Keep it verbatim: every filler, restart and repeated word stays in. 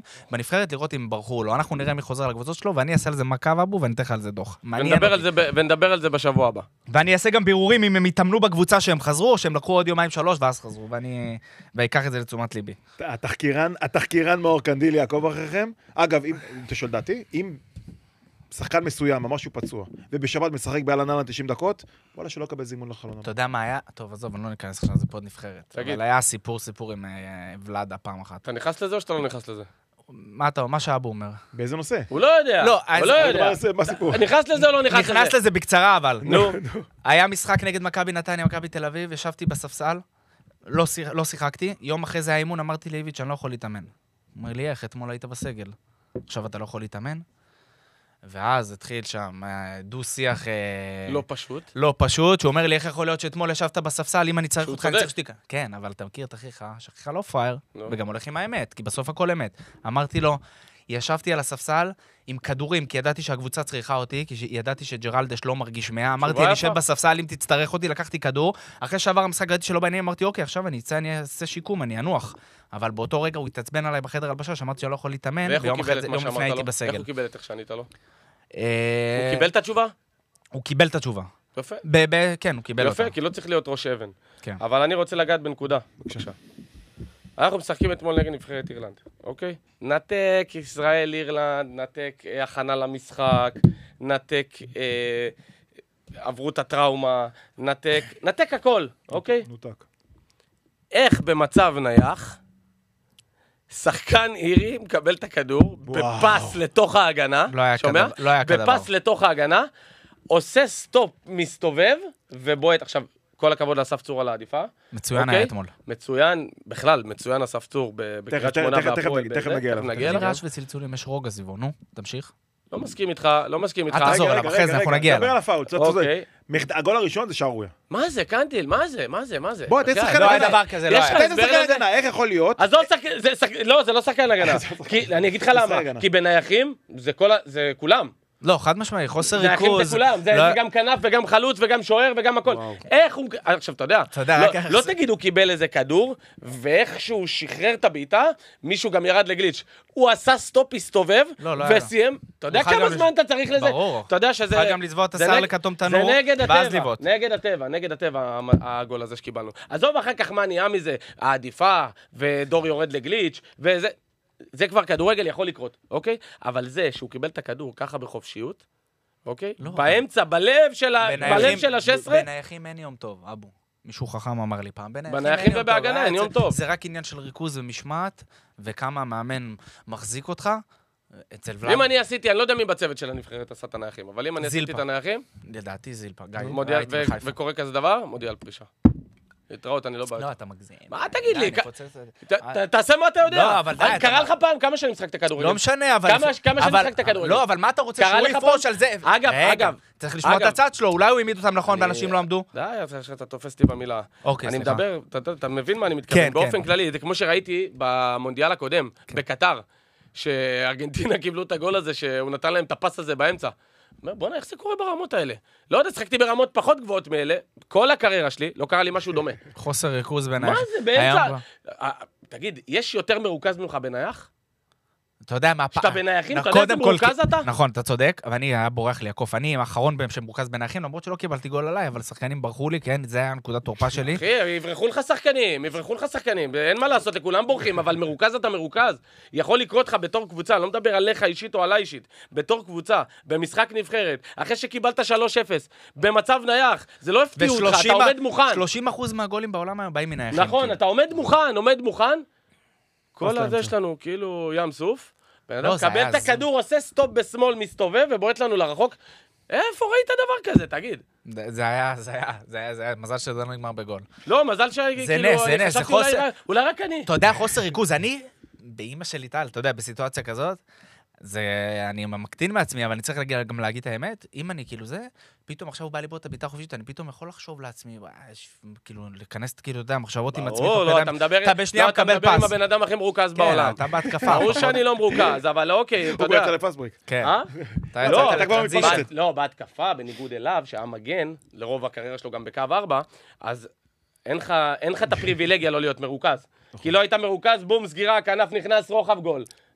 בנבחרת לראות אם ברחו לו. אנחנו נראה מי חוזר לקבוצות שלו, ואני אעשה על זה מכה אבו, ואני אתן על זה דוח. ונדבר על זה בשבוע הבא. ואני אעשה גם בירורים אם הם התאמנו בקבוצה שהם חזרו, או שהם לקחו עוד יומיים שלוש, ואז חזרו, ואני ויקח את זה לתשומת ליבי. התחקירן, התחקירן מאור קנדיל יעקב אחריכם. אגב, אם תשאל דעתי, אם שחקן מסוים, ממש הוא פצוע, ובשבת משחק באלננה תשעים דקות, וואלה שלא קבל זימון לחלון. אתה יודע מה היה? טוב, עזוב, אני לא ניכנס עכשיו, זה פה עוד נבחרת. אבל היה סיפור, סיפור עם ולדה פעם אחת. אתה נכנס לזה או שאתה לא נכנס לזה? מה אתה, מה שאבו אומר? באיזה נושא? הוא לא יודע. לא, הוא לא יודע. מה הסיפור? נכנס לזה או לא נכנס לזה? נכנס לזה בקצרה, אבל. נו. היה משחק נגד מכבי נתניה, מכבי תל אביב, ישבתי בספסל, לא שיחקתי, יום אחרי זה האימון, אמרתי לאיביץ' אני לא יכול להתאמן. הוא אומר לי, איך, אתמול היית בסגל. עכשיו אתה לא יכול להתאמן? ואז התחיל שם דו-שיח... לא פשוט. לא פשוט, שהוא אומר לי, איך יכול להיות שאתמול ישבת בספסל, אם אני צריך אותך, אני צריך שתיקה. כן, אבל אתה מכיר את אחיך, שאחיך לא פייר, וגם הולך עם האמת, כי בסוף הכל אמת. אמרתי לו, ישבתי על הספסל עם כדורים, כי ידעתי שהקבוצה צריכה אותי, כי ידעתי שג'רלדש לא מרגיש מאה. אמרתי, אני אשב בספסל, אם תצטרך אותי, לקחתי כדור. אחרי שעבר המשחק, ראיתי שלא בעניין, אמרתי, אוקיי, עכשיו אני אצא, אני אעשה שיקום, אני אנוח. אבל באותו רגע הוא התעצבן עליי בחדר הלבשה, שאמרתי שלא יכול להתאמן, ויום לפני הייתי בסגל. איך הוא קיבל את איך שענית לו? הוא קיבל את התשובה? הוא קיבל את התשובה. יפה. כן, הוא קיבל אותה. יפה, כי לא צריך להיות ראש אבן. אבל אני רוצה לגעת בנקודה. בבקשה. אנחנו משחקים אתמול נגד נבחרת אירלנד, אוקיי? נתק ישראל, אירלנד, נתק הכנה למשחק, נתק עברו את הטראומה, נתק, נתק הכל, אוקיי? נותק. איך במצב נייח, שחקן אירי מקבל את הכדור, בפס לתוך ההגנה, שומע? בפס לתוך ההגנה, עושה סטופ, מסתובב, ובועט עכשיו, כל הכבוד לאסף צור על העדיפה. מצוין היה אתמול. מצוין, בכלל, מצוין אסף צור בקריית שמונה והפועל. תכף נגיע אליו. נגיע רעש וצלצולים, יש רוגע סביבו, נו, תמשיך. לא מסכים איתך, לא מסכים איתך. תחזור אליו, אחרי זה אנחנו נגיע אליו. דבר על הפאול, הגול הראשון זה שערוריה. מה זה, קנטיל? מה זה? מה זה? מה זה? בוא, תן שחקן לא היה דבר כזה, לא היה. תן שחקן הגנה, איך יכול להיות? אז לא, זה לא שחקן הגנה. אני אגיד לך למה, כי בנייחים זה כולם. לא, חד משמעי, חוסר ריכוז. זה גם כנף וגם חלוץ וגם שוער וגם הכל. איך הוא... עכשיו, אתה יודע, לא תגיד הוא קיבל איזה כדור, ואיך שהוא שחרר את הבעיטה, מישהו גם ירד לגליץ'. הוא עשה סטופ, הסתובב, וסיים. אתה יודע כמה זמן אתה צריך לזה? ברור. אתה יודע שזה... צריך גם לצבוע את השיער לכתום תנור, זה נגד ואז הטבע, לבעוט. נגד הטבע, נגד הטבע, הגול הזה שקיבלנו. עזוב אחר כך מה נהיה מזה, העדיפה, ודור יורד לגליץ', וזה... זה כבר כדורגל יכול לקרות, אוקיי? אבל זה שהוא קיבל את הכדור ככה בחופשיות, אוקיי? לא, באמצע, בלב של ה-שש עשרה... בנייחים אין יום טוב, אבו. מישהו חכם אמר לי פעם. בנייחים ובהגנה אין יום טוב. זה רק עניין של ריכוז ומשמעת, וכמה המאמן מחזיק אותך. אצל ולאם... אם אני עשיתי, אני לא יודע מי בצוות של הנבחרת עשה את הנייחים, אבל אם אני עשיתי את הנייחים... לדעתי זילפה. וקורא כזה דבר, מודיע על פרישה. להתראות, אני לא בעד. לא, אתה מגזים. מה תגיד לי? תעשה מה אתה יודע. לא, אבל די. קרא לך פעם כמה שאני משחק את הכדורגל. לא משנה, אבל... כמה שאני משחק את הכדורגל. לא, אבל מה אתה רוצה שהוא יפרוש על זה? אגב, אגב. צריך לשמוע את הצד שלו, אולי הוא העמיד אותם נכון ואנשים לא עמדו. די, אתה תופס אותי במילה. אוקיי, סליחה. אני מדבר, אתה מבין מה אני מתכוון. באופן כללי, זה כמו שראיתי במונדיאל הקודם, בקטר, שארגנטינה קיבלו את הגול הזה, שהוא נתן להם את הפס הזה באמצע. בוא נראה איך זה קורה ברמות האלה. לא יודע, שחקתי ברמות פחות גבוהות מאלה, כל הקריירה שלי, לא קרה לי משהו דומה. חוסר ריכוז בנייח. מה זה באמצע? תגיד, יש יותר מרוכז ממך בנייח? אתה יודע מה... שאתה בנייחים, אתה יודע איזה מרוכז אתה? נכון, אתה צודק, אבל אני היה בורח לי הקוף. אני האחרון בהם שמרוכז בנייחים, למרות שלא קיבלתי גול עליי, אבל שחקנים ברחו לי, כן, זה היה נקודת תורפה שלי. אחי, יברחו לך שחקנים, יברחו לך שחקנים, אין מה לעשות, לכולם בורחים, אבל מרוכז אתה מרוכז. יכול לקרות לך בתור קבוצה, לא מדבר עליך אישית או עליי אישית, בתור קבוצה, במשחק נבחרת, אחרי שקיבלת שלוש אפס, במצב נייח, זה לא הפתיע אותך, אתה עומד מוכן. שלושים אחוז מהגולים בעולם היום באים מנייחים. נכון, אתה עומד מוכן, עומד מוכן. כל הזה שלנו כאילו ים סוף. קבל את הכדור, עושה סטופ בשמאל, מסתובב ובועט לנו לרחוק. איפה ראית דבר כזה, תגיד? זה היה, זה היה, זה היה, זה היה, מזל שזה לא נגמר בגול. לא, מזל שכאילו, זה נס, זה נס, זה חוסר. אולי רק אני. אתה יודע, חוסר ריכוז, אני, באמא שלי טל, אתה יודע, בסיטואציה כזאת, זה, אני מקטין מעצמי, אבל אני צריך גם להגיד את האמת, אם אני כאילו זה, פתאום עכשיו הוא בא לי בו את הביטה חופשית, אני פתאום יכול לחשוב לעצמי, כאילו, לכנס, כאילו, אתה יודע, מחשבות עם עצמי, לא, אתה מדבר עם הבן אדם הכי מרוכז בעולם. אתה בהתקפה. ברור שאני לא מרוכז, אבל אוקיי, אתה יודע. הוא יצא לפסבריק. כן. אתה כבר מתפרצת. לא, בהתקפה, בניגוד אליו, שהיה מגן, לרוב הקריירה שלו גם בקו ארבע, אז אין לך את הפריבילגיה לא להיות מרוכז. כי לא היית מרוכז, בום, סגירה, כנף נכנס, רוחב גול.